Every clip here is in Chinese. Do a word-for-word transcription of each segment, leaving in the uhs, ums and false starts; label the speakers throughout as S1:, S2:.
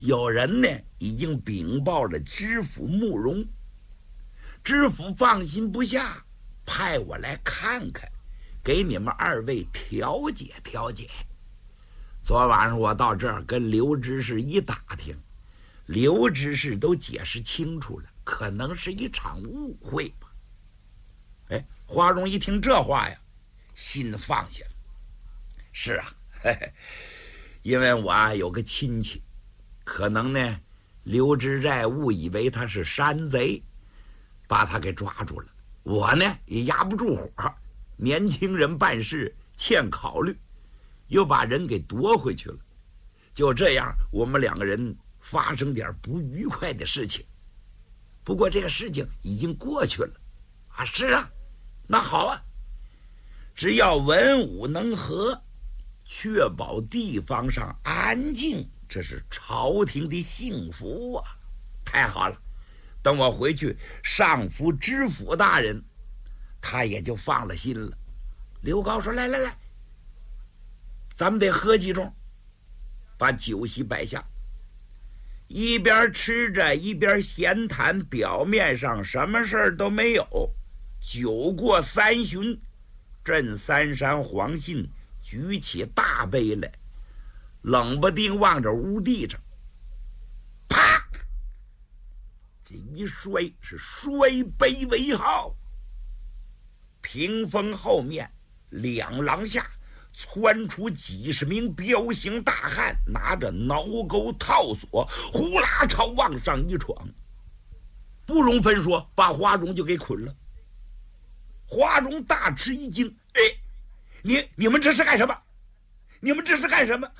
S1: 有人呢已经禀报了知府慕容，知府放心不下，派我来看看，给你们二位调解调解。昨晚上我到这儿跟刘知事一打听，刘知事都解释清楚了，可能是一场误会吧。哎，花荣一听这话呀，心放下了。是啊，嘿嘿，因为我啊有个亲戚，可能呢刘知寨误以为他是山贼，把他给抓住了。我呢也压不住火，年轻人办事欠考虑，又把人给夺回去了。就这样，我们两个人发生点不愉快的事情。不过这个事情已经过去了啊。是啊，那好啊，只要文武能和，确保地方上安静，这是朝廷的幸福啊！太好了，等我回去上服知府大人，他也就放了心了。刘高说：“来来来，咱们得喝几盅。”把酒席摆下，一边吃着一边闲谈，表面上什么事儿都没有。酒过三巡，镇三山黄信举起大杯来，冷不丁望着屋地上，啪！这一摔是摔杯为号。屏风后面两廊下窜出几十名彪形大汉，拿着挠钩套索，呼啦朝往上一闯，不容分说，把花荣就给捆了。花荣大吃一惊：“哎，你你们这是干什么？你们这是干什么？”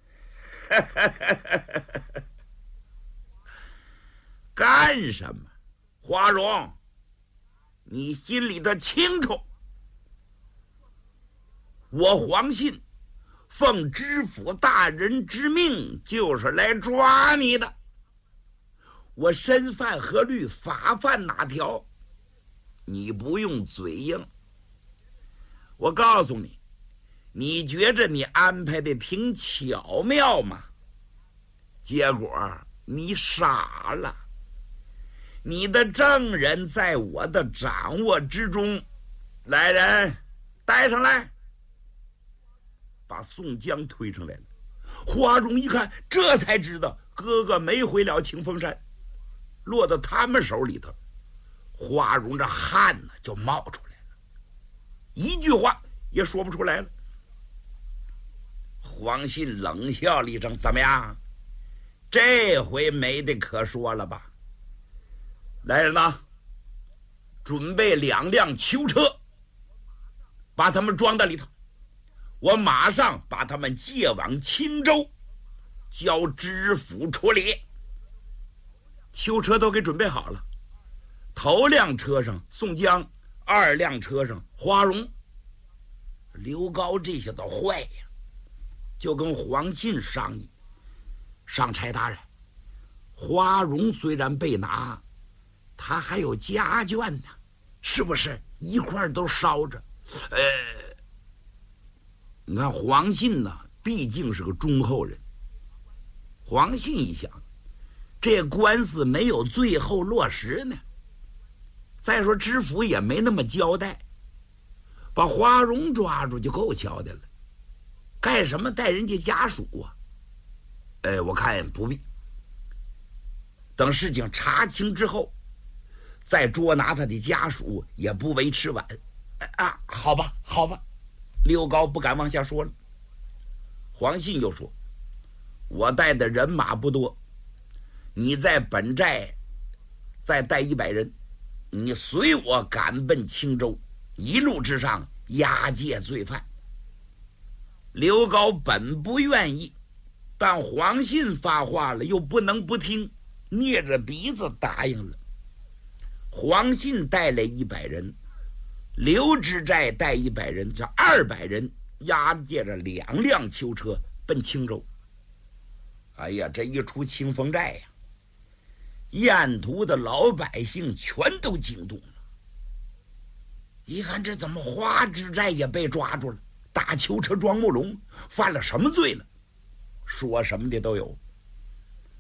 S1: 干什么？花荣，你心里头清楚。我黄信奉知府大人之命，就是来抓你的。我身犯何律，法犯哪条？你不用嘴硬。我告诉你，你觉着你安排的挺巧妙吗？结果你傻了。你的证人在我的掌握之中，来人，带上来。把宋江推上来了。花荣一看，这才知道哥哥没回了清风山，落到他们手里头。花荣这汗呢就冒出来了，一句话也说不出来了。黄信冷笑了一声：“怎么样？这回没得可说了吧？来人呐，准备两辆囚车，把他们装到里头。我马上把他们借往青州，交知府处理。”囚车都给准备好了，头辆车上宋江，二辆车上花荣。刘高这下子坏呀，就跟黄信商议：“上差大人，花荣虽然被拿，他还有家眷呢，是不是一块都烧着？”呃，你看黄信呢，毕竟是个忠厚人。黄信一想，这官司没有最后落实呢，再说知府也没那么交代，把花荣抓住就够瞧的了，干什么带人家家属啊？哎，我看不必。等事情查清之后，再捉拿他的家属也不为迟晚。啊，好吧，好吧。刘高不敢往下说了。黄信又说：“我带的人马不多，你在本寨再带一百人，你随我赶奔青州，一路之上押解罪犯。”刘高本不愿意，但黄信发话了，又不能不听，捏着鼻子答应了。黄信带来一百人，刘知寨带一百人，这二百人押解着两辆囚车奔青州。哎呀，这一出清风寨呀，沿途的老百姓全都惊动了。一看这怎么花知寨也被抓住了，打囚车装木龙，犯了什么罪了？说什么的都有。